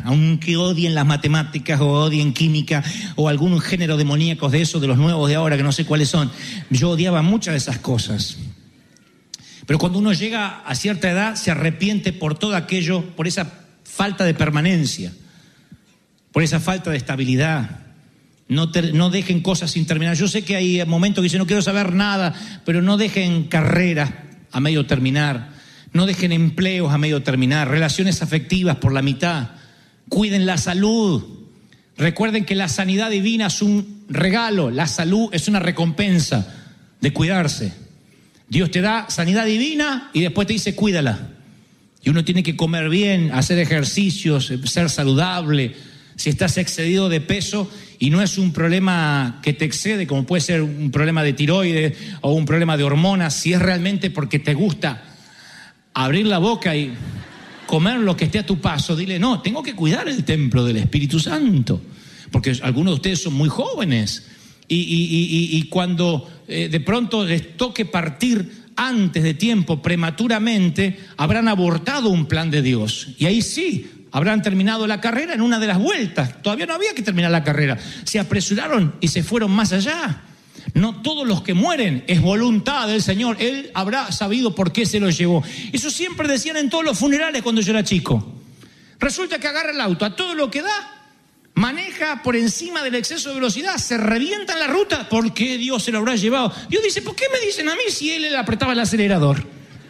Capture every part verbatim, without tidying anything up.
aunque odien las matemáticas o odien química o algún género demoníaco de esos, de los nuevos de ahora, que no sé cuáles son. Yo odiaba muchas de esas cosas. Pero cuando uno llega a cierta edad, se arrepiente por todo aquello, por esa falta de permanencia, por esa falta de estabilidad. No, ter, no dejen cosas sin terminar. Yo sé que hay momentos que dicen no quiero saber nada, pero no dejen carreras a medio terminar, no dejen empleos a medio terminar, relaciones afectivas por la mitad. Cuiden la salud. Recuerden que la sanidad divina es un regalo, la salud es una recompensa de cuidarse. Dios te da sanidad divina y después te dice cuídala. Y uno tiene que comer bien, hacer ejercicios, ser saludable. Si estás excedido de peso y no es un problema que te excede, como puede ser un problema de tiroides o un problema de hormonas, si es realmente porque te gusta abrir la boca y comer lo que esté a tu paso, dile, no, tengo que cuidar el templo del Espíritu Santo, porque algunos de ustedes son muy jóvenes y, y, y, y cuando eh, de pronto les toque partir antes de tiempo, prematuramente, habrán abortado un plan de Dios, y ahí sí habrán terminado la carrera en una de las vueltas. Todavía no había que terminar la carrera, se apresuraron y se fueron más allá. No todos los que mueren es voluntad del Señor, Él habrá sabido por qué se los llevó. Eso siempre decían en todos los funerales cuando yo era chico. Resulta que agarra el auto a todo lo que da, maneja por encima del exceso de velocidad, se revienta en la ruta. ¿Por qué Dios se lo habrá llevado? Dios dice, ¿por qué me dicen a mí si Él le apretaba el acelerador?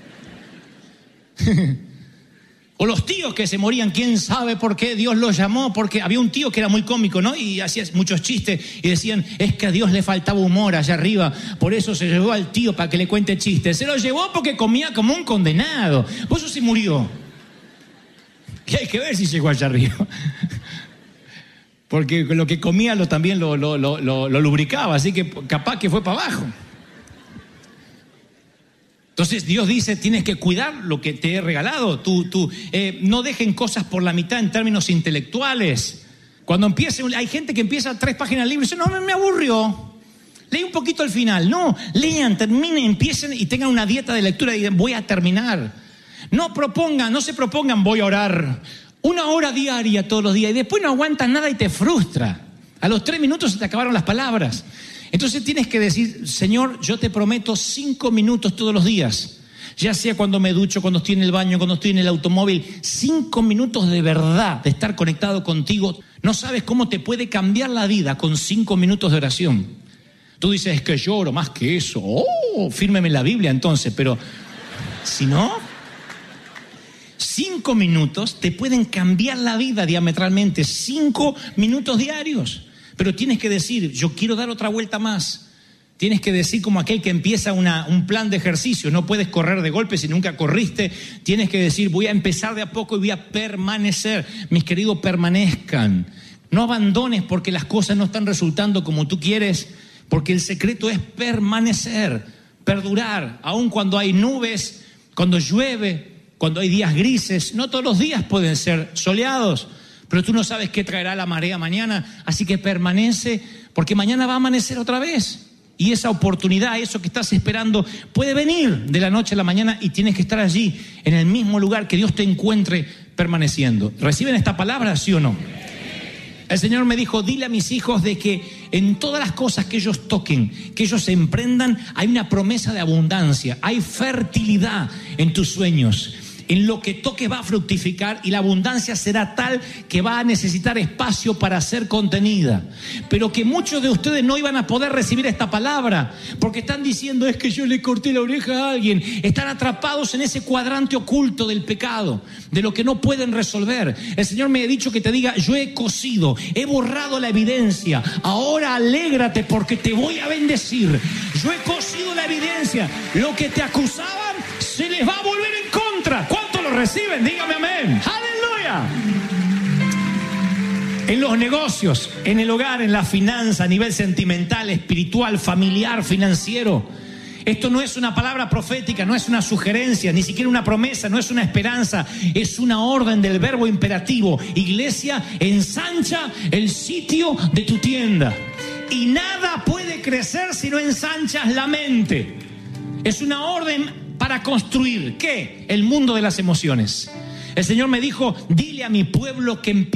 O los tíos que se morían, ¿quién sabe por qué Dios los llamó? Porque había un tío que era muy cómico, ¿no? Y hacía muchos chistes y decían, es que a Dios le faltaba humor allá arriba, por eso se llevó al tío para que le cuente chistes. Se lo llevó porque comía como un condenado, por eso se murió. Y hay que ver si llegó allá arriba. Porque lo que comía lo, también lo, lo, lo, lo, lo lubricaba, así que capaz que fue para abajo. Entonces Dios dice, tienes que cuidar lo que te he regalado. Tú, tú, eh, no dejen cosas por la mitad en términos intelectuales. Cuando empiece, hay gente que empieza tres páginas libres y dice, no, me aburrió. Leí un poquito al final. No, lean, terminen, empiecen y tengan una dieta de lectura y digan, voy a terminar. No propongan, no se propongan, voy a orar una hora diaria todos los días y después no aguantas nada y te frustra. A los tres minutos se te acabaron las palabras. Entonces tienes que decir, Señor, yo te prometo cinco minutos todos los días, ya sea cuando me ducho, cuando estoy en el baño, cuando estoy en el automóvil, cinco minutos de verdad, de estar conectado contigo. No sabes cómo te puede cambiar la vida con cinco minutos de oración. Tú dices, es que lloro más que eso. Oh, fírmeme la Biblia entonces, pero si no, cinco minutos te pueden cambiar la vida diametralmente, cinco minutos diarios. Pero tienes que decir, yo quiero dar otra vuelta más. Tienes que decir como aquel que empieza una, un plan de ejercicio. No puedes correr de golpe si nunca corriste. Tienes que decir, voy a empezar de a poco y voy a permanecer. Mis queridos, permanezcan. No abandones porque las cosas no están resultando como tú quieres. Porque el secreto es permanecer, perdurar. Aun cuando hay nubes, cuando llueve, cuando hay días grises. No todos los días pueden ser soleados. Pero tú no sabes qué traerá la marea mañana, así que permanece, porque mañana va a amanecer otra vez. Y esa oportunidad, eso que estás esperando, puede venir de la noche a la mañana y tienes que estar allí, en el mismo lugar que Dios te encuentre permaneciendo. ¿Reciben esta palabra, sí o no? El Señor me dijo, dile a mis hijos de que en todas las cosas que ellos toquen, que ellos emprendan, hay una promesa de abundancia, hay fertilidad en tus sueños. En lo que toque va a fructificar y la abundancia será tal que va a necesitar espacio para ser contenida. Pero que muchos de ustedes no iban a poder recibir esta palabra porque están diciendo, es que yo le corté la oreja a alguien. Están atrapados en ese cuadrante oculto del pecado, de lo que no pueden resolver. El Señor me ha dicho que te diga, yo he cosido, he borrado la evidencia. Ahora alégrate porque te voy a bendecir. Yo he cosido la evidencia. Lo que te acusaban se les va a volver en contra. ¿Cuántos lo reciben? Dígame amén. ¡Aleluya! En los negocios, en el hogar, en la finanza, a nivel sentimental, espiritual, familiar, financiero. Esto no es una palabra profética, no es una sugerencia, ni siquiera una promesa, no es una esperanza. Es una orden del verbo imperativo. Iglesia, ensancha el sitio de tu tienda. Y nada puede crecer si no ensanchas la mente. Es una orden para construir, ¿qué? El mundo de las emociones. El Señor me dijo, dile a mi pueblo que empiece